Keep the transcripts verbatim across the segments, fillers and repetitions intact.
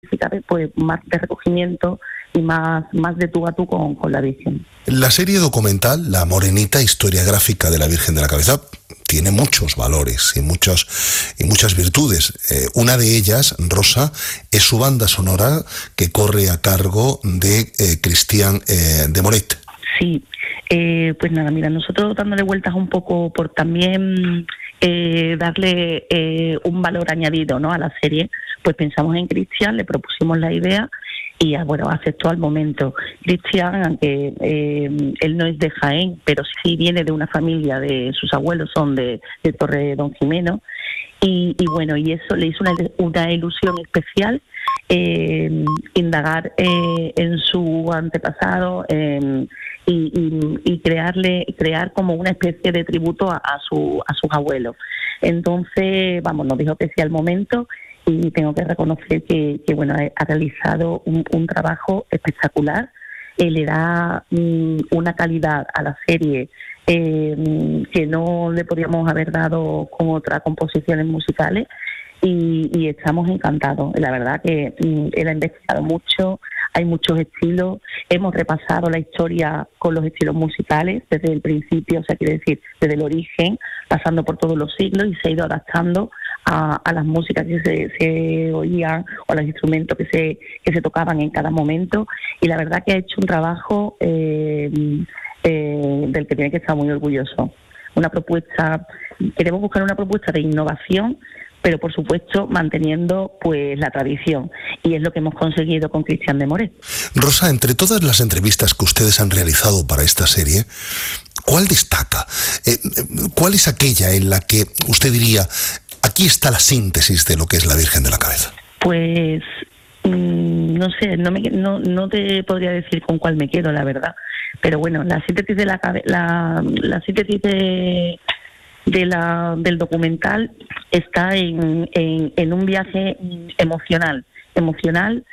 si cabe, pues más de recogimiento y más, más de tú a tú con, con la Virgen. La serie documental, La Morenita, historia gráfica de la Virgen de la Cabeza, tiene muchos valores y, muchos, y muchas virtudes. Eh, una de ellas, Rosa, es su banda sonora que corre a cargo de eh, Cristian eh, de Moret. Sí, eh, pues nada, mira, nosotros dándole vueltas un poco por también eh, darle eh, un valor añadido, ¿no?, a la serie, pues pensamos en Cristian, le propusimos la idea y bueno, aceptó al momento. Cristian, aunque eh, él no es de Jaén, pero sí viene de una familia, de sus abuelos son de, de Torre Don Jimeno, y, y bueno, y eso le hizo una, una ilusión especial, eh, indagar eh, en su antepasado eh, y, y, y crearle crear como una especie de tributo a, a, su, a sus abuelos. Entonces, vamos, nos dijo que sí al momento. Y tengo que reconocer que, que bueno, ha realizado un, un trabajo espectacular. Eh, le da mm, una calidad a la serie eh, que no le podríamos haber dado con otras composiciones musicales y, y estamos encantados. La verdad que mm, él ha investigado mucho, hay muchos estilos, hemos repasado la historia con los estilos musicales desde el principio, o sea, quiere decir, desde el origen, pasando por todos los siglos y se ha ido adaptando A, a las músicas que se, se oían o a los instrumentos que se que se tocaban en cada momento, y la verdad que ha hecho un trabajo eh, eh, del que tiene que estar muy orgulloso. Una propuesta, queremos buscar una propuesta de innovación, pero por supuesto manteniendo pues la tradición, y es lo que hemos conseguido con Cristian de Moret. Rosa, entre todas las entrevistas que ustedes han realizado para esta serie, ¿cuál destaca? Eh, ¿Cuál es aquella en la que usted diría: aquí está la síntesis de lo que es la Virgen de la Cabeza? Pues mmm, no sé, no, me, no, no te podría decir con cuál me quedo, la verdad. Pero bueno, la síntesis de la la, la síntesis de, de la del documental está en, en, en un viaje emocional, emocional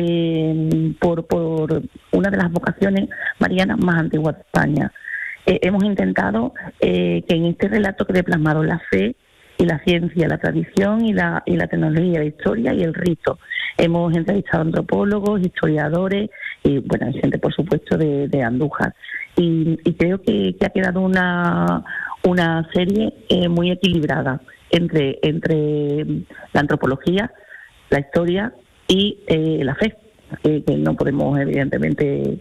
eh, por, por una de las vocaciones marianas más antiguas de España. Eh, hemos intentado eh, que en este relato quede plasmado la fe y la ciencia, la tradición y la y la tecnología, la historia y el rito. Hemos entrevistado antropólogos, historiadores y bueno, hay gente por supuesto de, de Andújar. Y, y creo que, que ha quedado una una serie eh, muy equilibrada entre entre la antropología, la historia y eh, la fe, que, que no podemos evidentemente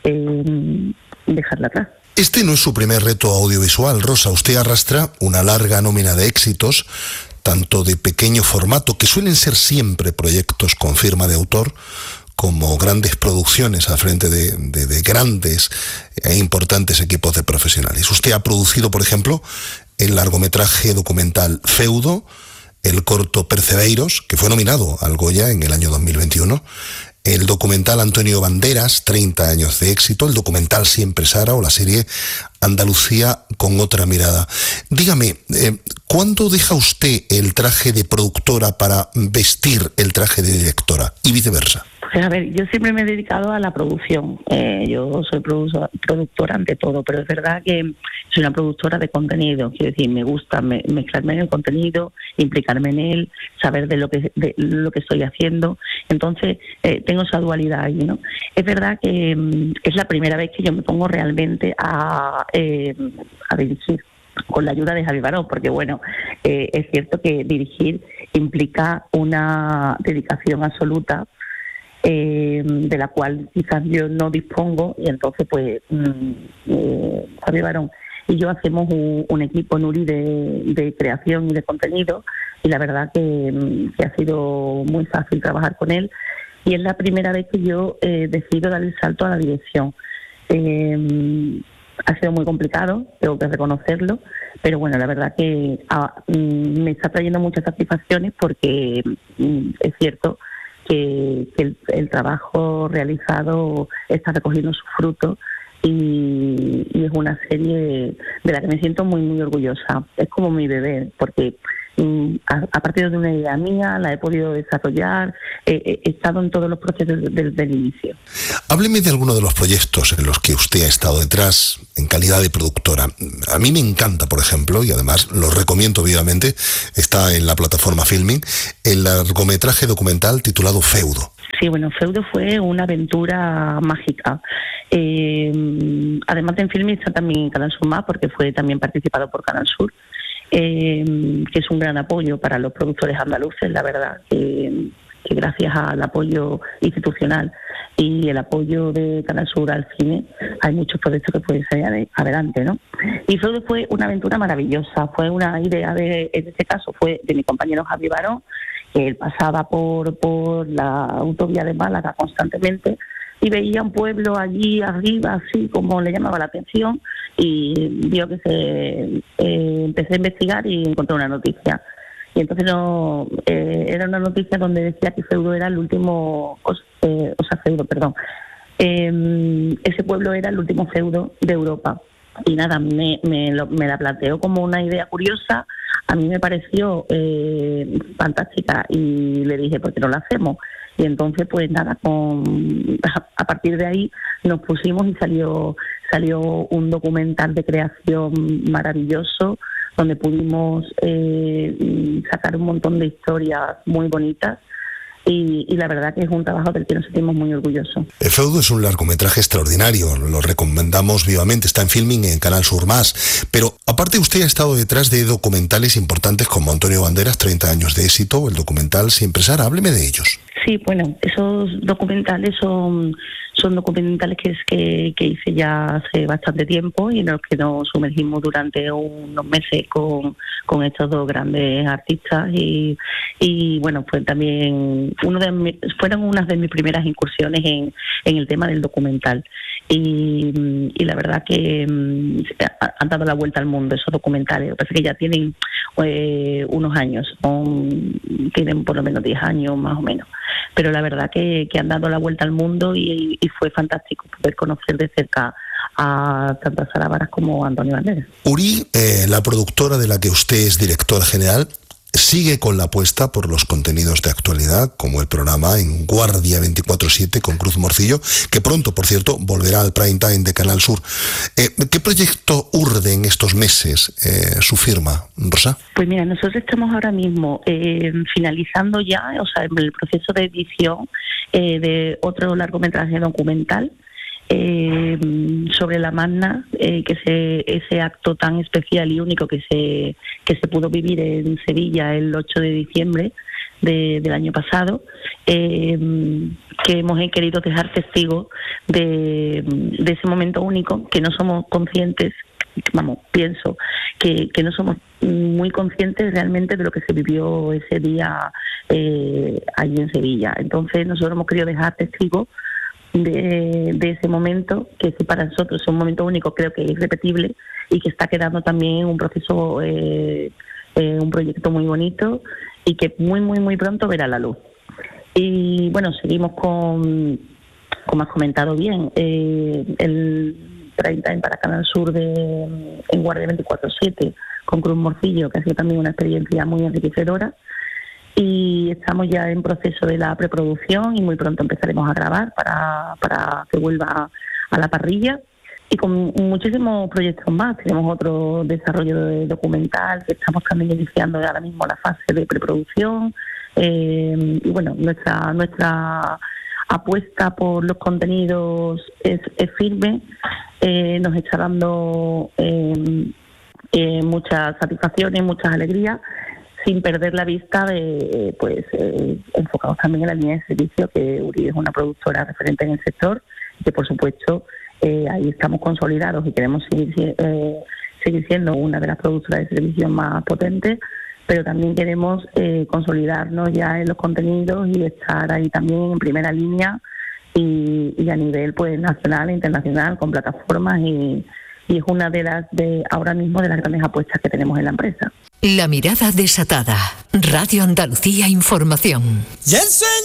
eh, dejarla atrás. Este no es su primer reto audiovisual, Rosa. Usted arrastra una larga nómina de éxitos, tanto de pequeño formato, que suelen ser siempre proyectos con firma de autor, como grandes producciones al frente de, de, de grandes e importantes equipos de profesionales. Usted ha producido, por ejemplo, el largometraje documental Feudo, el corto Percebeiros, que fue nominado al Goya en el año dos mil veintiuno, el documental Antonio Banderas, treinta años de éxito, el documental Siempre Sara o la serie Andalucía con otra mirada. Dígame, eh, ¿cuándo deja usted el traje de productora para vestir el traje de directora y viceversa? Pues a ver, yo siempre me he dedicado a la producción. Eh, yo soy productora, productora ante todo, pero es verdad que soy una productora de contenido. Quiero decir, me gusta me, mezclarme en el contenido, implicarme en él, saber de lo que de lo que estoy haciendo. Entonces, eh, tengo esa dualidad ahí, ¿no? Es verdad que mm, es la primera vez que yo me pongo realmente a, eh, a dirigir, con la ayuda de Javi Barón, porque bueno, eh, es cierto que dirigir implica una dedicación absoluta, Eh, de la cual quizás yo no dispongo, y entonces pues mm, eh, Javier Barón y yo hacemos un, un equipo Nuri de, de creación y de contenido, y la verdad que, que ha sido muy fácil trabajar con él, y es la primera vez que yo eh, decido dar el salto a la dirección. Eh, ha sido muy complicado, tengo que reconocerlo, pero bueno, la verdad que ah, mm, me está trayendo muchas satisfacciones, porque mm, es cierto que, que el, el trabajo realizado está recogiendo sus frutos, y, y es una serie de la que me siento muy muy orgullosa. Es como mi bebé, porque mm, a, a partir de una idea mía la he podido desarrollar, eh, he estado en todos los procesos desde, desde el inicio. Hábleme de alguno de los proyectos en los que usted ha estado detrás en calidad de productora. A mí me encanta, por ejemplo, y además lo recomiendo vivamente, está en la plataforma Filming, el largometraje documental titulado Feudo. Sí, bueno, Feudo fue una aventura mágica. Eh, además de en Filmin, está también en Canal Sur Más, porque fue también participado por Canal Sur, eh, que es un gran apoyo para los productores andaluces, la verdad, que, que gracias al apoyo institucional y el apoyo de Canal Sur al cine, hay muchos proyectos que pueden salir adelante, ¿no? Y Feudo fue una aventura maravillosa, fue una idea de, en este caso, fue de mi compañero Javi Barón, que él pasaba por, por la autovía de Málaga constantemente y veía un pueblo allí arriba, así como le llamaba la atención, y vio que se eh, empecé a investigar y encontré una noticia. Y entonces no eh, era una noticia donde decía que Feudo era el último, eh, o sea, Feudo, perdón, eh, ese pueblo era el último feudo de Europa. Y nada, me, me, lo, me la planteó como una idea curiosa, a mí me pareció eh, fantástica y le dije, ¿por qué no la hacemos? Y entonces, pues nada, con, a partir de ahí nos pusimos y salió salió un documental de creación maravilloso, donde pudimos eh, sacar un montón de historias muy bonitas. Y, y la verdad que es un trabajo del que nos sentimos muy orgullosos. El Feudo es un largometraje extraordinario, lo recomendamos vivamente, está en Filmin en Canal Sur Más, pero aparte usted ha estado detrás de documentales importantes como Antonio Banderas, treinta años de éxito, o el documental Siempre Sara, hábleme de ellos. Sí, bueno, esos documentales son, son documentales que, es que, que hice ya hace bastante tiempo y en los que nos sumergimos durante unos meses con, con estos dos grandes artistas y, y bueno, pues también uno de mi, fueron unas de mis primeras incursiones en, en el tema del documental y, y la verdad que um, han dado la vuelta al mundo esos documentales. Lo que pasa es que ya tienen eh, unos años, son, tienen por lo menos diez años más o menos. Pero la verdad que, que han dado la vuelta al mundo y, y fue fantástico poder conocer de cerca a tanto a Sara Varas como a Antonio Banderas. Uri, eh, la productora de la que usted es director general, sigue con la apuesta por los contenidos de actualidad, como el programa En Guardia veinticuatro siete con Cruz Morcillo, que pronto, por cierto, volverá al prime time de Canal Sur. Eh, ¿Qué proyecto urde en estos meses eh, su firma, Rosa? Pues mira, nosotros estamos ahora mismo eh, finalizando ya, o sea, el proceso de edición eh, de otro largometraje documental, Eh, sobre la Magna, eh, que se, ese acto tan especial y único que se que se pudo vivir en Sevilla el ocho de diciembre de, del año pasado, eh, que hemos querido dejar testigos de, de ese momento único, que no somos conscientes, vamos, pienso que, que no somos muy conscientes realmente de lo que se vivió ese día eh, allí en Sevilla. Entonces nosotros hemos querido dejar testigos De, de ese momento, que sí para nosotros es un momento único, creo que es irrepetible y que está quedando también un proceso, eh, eh, un proyecto muy bonito y que muy, muy, muy pronto verá la luz. Y bueno, seguimos con, como has comentado bien, eh, el prime time para Canal Sur de En Guardia veinticuatro siete con Cruz Morcillo, que ha sido también una experiencia muy enriquecedora. Y estamos ya en proceso de la preproducción y muy pronto empezaremos a grabar para, para que vuelva a la parrilla y con muchísimos proyectos más. Tenemos otro desarrollo de documental que estamos también iniciando ahora mismo la fase de preproducción eh, y bueno, nuestra nuestra apuesta por los contenidos es, es firme, eh, nos está dando eh, eh, muchas satisfacciones, muchas alegrías, sin perder la vista de, pues, eh, enfocados también en la línea de servicio, que Uri es una productora referente en el sector, y que por supuesto eh, ahí estamos consolidados y queremos seguir, eh, seguir siendo una de las productoras de servicio más potentes, pero también queremos eh, consolidarnos ya en los contenidos y estar ahí también en primera línea y, y a nivel pues nacional e internacional con plataformas y, y es una de las de ahora mismo de las grandes apuestas que tenemos en la empresa. La mirada desatada. Radio Andalucía Información.